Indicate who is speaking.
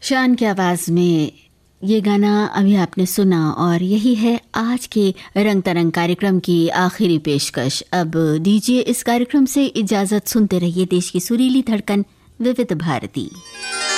Speaker 1: शान की आवाज़ में ये गाना अभी आपने सुना और यही है आज के रंग तरंग कार्यक्रम की आखिरी पेशकश। अब दीजिए, इस कार्यक्रम से इजाज़त। सुनते रहिए देश की सुरीली धड़कन विविध भारती।